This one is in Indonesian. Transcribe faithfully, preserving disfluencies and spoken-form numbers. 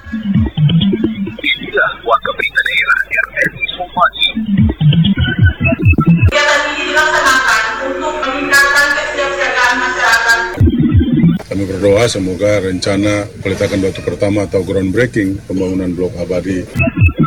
Inilah Warga Berita Daerah R R I Somasi. Kegiatan ini dilaksanakan untuk meningkatkan kesiapsiagaan masyarakat. Kami berdoa semoga rencana peletakan batu pertama atau groundbreaking pembangunan blok abadi